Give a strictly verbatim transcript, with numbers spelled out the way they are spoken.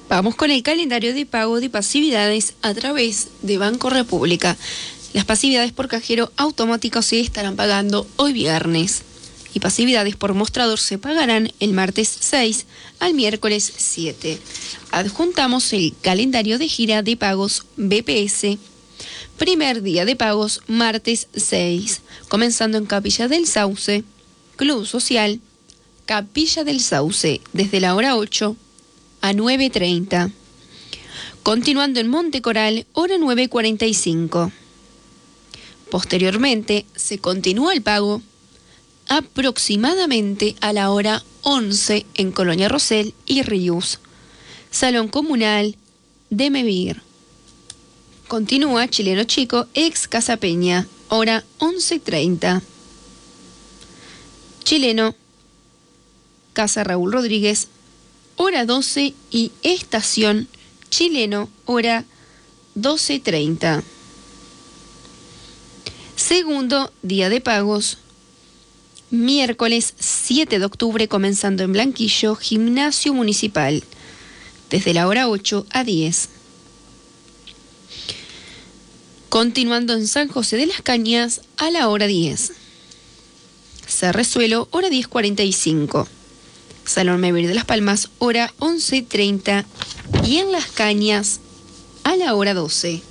Vamos con el calendario de pago de pasividades a través de Banco República. Las pasividades por cajero automático se estarán pagando hoy viernes y pasividades por mostrador se pagarán el martes seis al miércoles siete. Adjuntamos el calendario de gira de pagos B P S. Primer día de pagos, martes seis, comenzando en Capilla del Sauce, Club Social, Capilla del Sauce, desde la hora ocho a nueve treinta. Continuando en Monte Coral, hora nueve cuarenta y cinco. Posteriormente, se continúa el pago aproximadamente a la hora once en Colonia Rosell y Ríos, Salón Comunal de Mevir. Continúa Chileno Chico, ex Casa Peña, hora once treinta. Chileno, Casa Raúl Rodríguez, hora doce y Estación Chileno, hora doce treinta. Segundo día de pagos, miércoles siete de octubre, comenzando en Blanquillo, Gimnasio Municipal, desde la hora ocho a diez. Continuando en San José de las Cañas, a la hora diez. Cerrezuelo, hora diez cuarenta y cinco. Salón Mevir de Las Palmas, hora once treinta. Y en Las Cañas, a la hora doce.